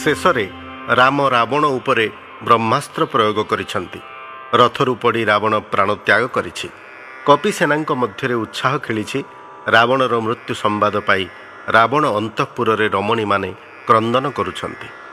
ଶେଷରେ ରାମ ରାବଣ ଉପରେ ବ୍ରହ୍ମାସ୍ତ୍ର ପ୍ରୟୋଗ କରିଛନ୍ତି। ରଥରୁ ପଡ଼ି ରାବଣ ପ୍ରାଣତ୍ୟାଗ କରିଛି। କପିସେନାଙ୍କ ମଧ୍ୟରେ ଉତ୍ସାହ ଖେଳିଛି। ରାବଣର ମୃତ୍ୟୁ ସମ୍ବାଦ ପାଇ ରାବଣ ଅନ୍ତଃପୁରରେ ରମଣୀମାନେ କ୍ରନ୍ଦନ କରୁଛନ୍ତି।